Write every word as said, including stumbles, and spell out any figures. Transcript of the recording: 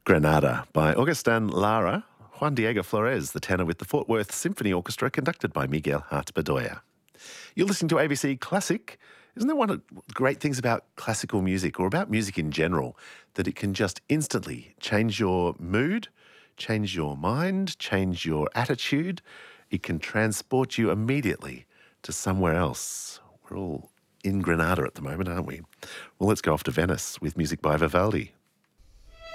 Granada by Augustin Lara, Juan Diego Flores, the tenor with the Fort Worth Symphony Orchestra, conducted by Miguel Hart-Bedoya. You're listening to A B C Classic. Isn't there one of the great things about classical music, or about music in general, that it can just instantly change your mood, change your mind, change your attitude? It can transport you immediately to somewhere else. We're all in Granada at the moment, aren't we? Well, let's go off to Venice with music by Vivaldi.